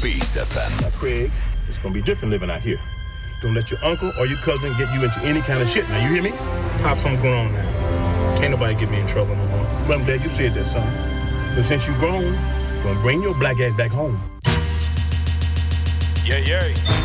Peace FM. Now, Craig, it's gonna be different living out here. Don't let your uncle or your cousin get you into any kind of shit. Now, you hear me? Pops, I'm grown now. Can't nobody get me in trouble no more. Well, I'm glad you said that, son. But since you grown, you're gonna bring your black ass back home. Yeah.